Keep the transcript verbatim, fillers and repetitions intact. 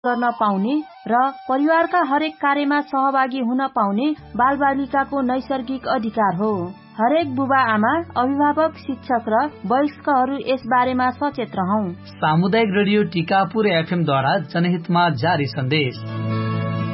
गर्न पाउने र परिवारका हरेक कार्यमा सहभागी हुन पाउने बालबालिकाको नैसर्गिक अधिकार हो। हरेक बुबा आमा, अभिभावक, शिक्षक र वयस्कहरू यस बारेमा सचेत रहौं। सामुदायिक रेडियो टिकापुर एफएम द्वारा जनहितमा जारी सन्देश।